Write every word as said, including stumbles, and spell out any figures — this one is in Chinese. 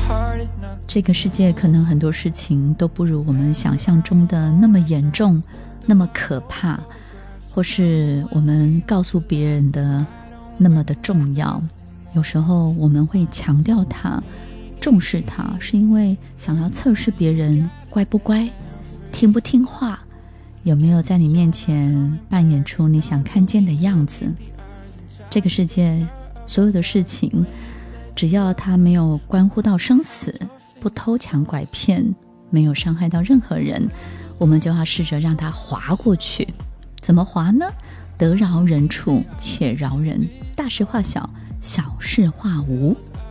这个世界可能很多事情都不如我们想象中的那么严重，那么可怕，或是我们告诉别人的那么的重要。有时候我们会强调它，重视它，是因为想要测试别人乖不乖，听不听话，有没有在你面前扮演出你想看见的样子。这个世界所有的事情，只要它没有关乎到生死，不偷抢拐骗，没有伤害到任何人，我们就要试着让它滑过去。怎么滑呢？得饶人处且饶人，大事化小，小事化无。